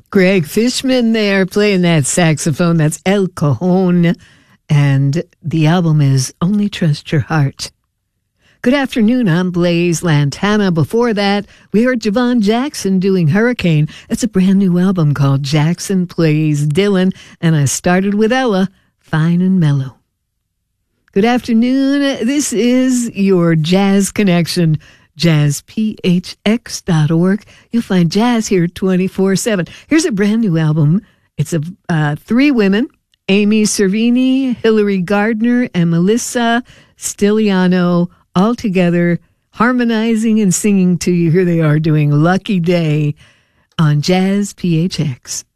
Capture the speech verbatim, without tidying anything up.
Greg Fishman there playing that saxophone. That's El Cajon. And the album is Only Trust Your Heart. Good afternoon, I'm Blaze Lantana. Before that, we heard Javon Jackson doing Hurricane. It's a brand new album called Jackson Plays Dylan. And I started with Ella, Fine and Mellow. Good afternoon. This is your Jazz Connection, jazz p h x dot org. You'll find jazz here twenty-four seven. Here's a brand new album. It's of uh, three women, Amy Cervini, Hillary Gardner, and Melissa Stiliano, all together harmonizing and singing to you. Here they are doing Lucky Day on Jazz P H X.